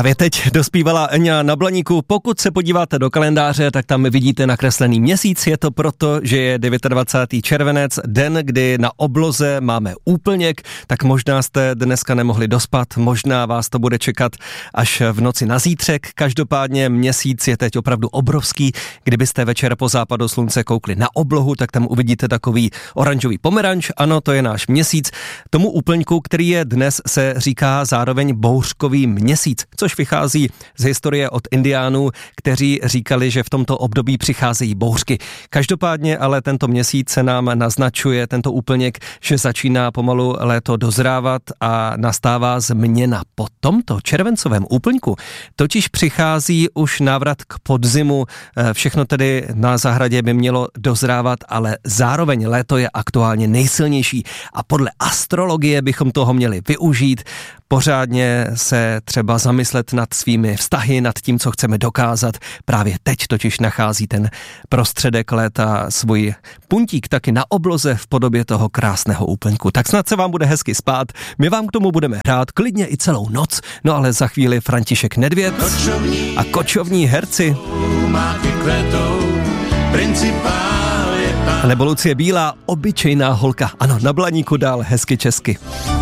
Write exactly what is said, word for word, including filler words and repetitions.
Právě teď dospívala Eňa na Blaníku. Pokud se podíváte do kalendáře, tak tam vidíte nakreslený měsíc. Je to proto, že je dvacátého devátého červenec, den, kdy na obloze máme úplněk, tak možná jste dneska nemohli dospat, možná vás to bude čekat až v noci na zítřek. Každopádně měsíc je teď opravdu obrovský. Kdybyste večer po západu slunce koukli na oblohu, tak tam uvidíte takový oranžový pomeranč. Ano, to je náš měsíc. Tomu úplňku, který je dnes, se říká zároveň bouřkový měsíc, což vychází z historie od indiánů, kteří říkali, že v tomto období přicházejí bouřky. Každopádně ale tento měsíc se nám naznačuje, tento úplněk, že začíná pomalu léto dozrávat a nastává změna. Po tomto červencovém úplňku totiž přichází už návrat k podzimu. Všechno tedy na zahradě by mělo dozrávat, ale zároveň léto je aktuálně nejsilnější a podle astrologie bychom toho měli využít. Pořádně se třeba zamyslet nad svými vztahy, nad tím, co chceme dokázat. Právě teď totiž nachází ten prostředek léta svůj puntík taky na obloze v podobě toho krásného úplňku. Tak snad se vám bude hezky spát. My vám k tomu budeme hrát klidně i celou noc. No ale za chvíli František Nedvěd a kočovní herci. Nebo Lucie Bílá, obyčejná holka. Ano, na Blaníku dál hezky česky.